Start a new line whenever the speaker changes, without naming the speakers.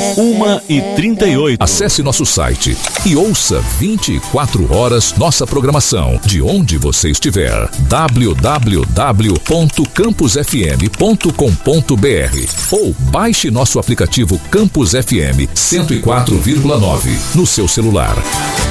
1h38.
Acesse nosso site e ouça 24 horas nossa programação, de onde você estiver. www.campusfm.com.br ou baixe nosso aplicativo Campus FM 104,9 no seu celular.